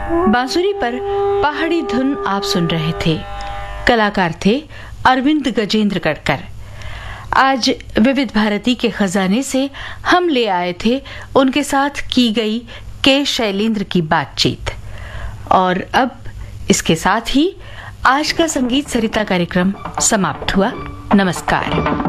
बांसुरी पर पहाड़ी धुन आप सुन रहे थे। कलाकार थे अरविंद गजेंद्र गढ़कर। आज विविध भारती के खजाने से हम ले आए थे उनके साथ की गई के शैलेंद्र की बातचीत। और अब इसके साथ ही आज का संगीत सरिता कार्यक्रम समाप्त हुआ। नमस्कार।